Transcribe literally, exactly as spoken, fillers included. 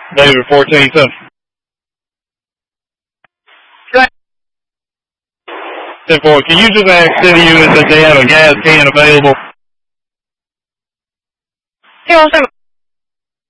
David fourteen Central. ten four, can you just ask city units if they have a gas can available? zero seven.